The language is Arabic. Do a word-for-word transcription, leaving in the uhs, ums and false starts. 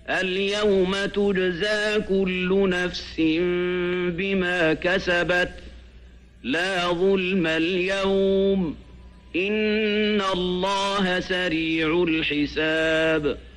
اليوم تجزى كل نفس بما كسبت لا ظلم اليوم إن الله سريع الحساب.